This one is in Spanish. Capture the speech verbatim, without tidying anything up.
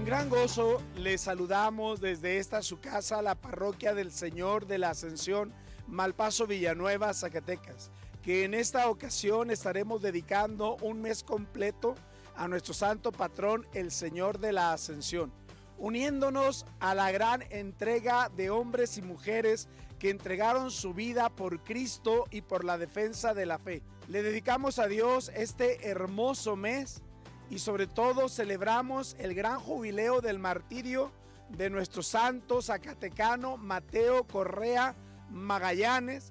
gran gozo les saludamos desde esta su casa, la Parroquia del Señor de la Ascensión, Malpaso, Villanueva, Zacatecas, que en esta ocasión estaremos dedicando un mes completo a nuestro santo patrón, el Señor de la Ascensión, uniéndonos a la gran entrega de hombres y mujeres que entregaron su vida por Cristo y por la defensa de la fe. Le dedicamos a Dios este hermoso mes y sobre todo celebramos el gran jubileo del martirio de nuestro santo zacatecano Mateo Correa Magallanes,